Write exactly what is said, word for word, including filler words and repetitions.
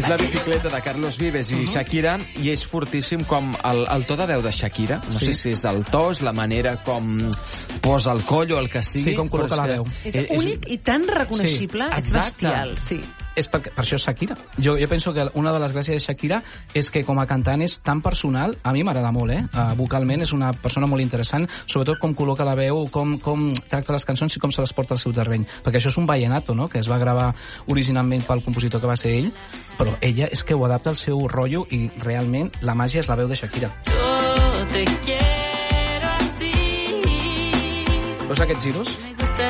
És la bicicleta de Carlos Vives i Shakira, i és fortíssim com el, el to de veu de Shakira. No Sí. sé si és el to, és la manera com posa el coll o el que sigui. Sí, com col·loca però la és veu. que- És únic i tan reconeixible, Sí, és exacte. bestial, sí. És perquè, per això és Shakira. Jo, jo penso que una de les gràcies de Shakira és que com a cantant és tan personal, a mi m'agrada molt, eh? Uh, vocalment és una persona molt interessant, sobretot com col·loca la veu, com, com tracta les cançons i com se les porta al seu terreny. Perquè això és un vallenato, no?, que es va gravar originalment pel compositor que va ser ell, però ella és que ho adapta al seu rotllo i realment la màgia és la veu de Shakira. Yo te quiero a ti. Veus aquests giros?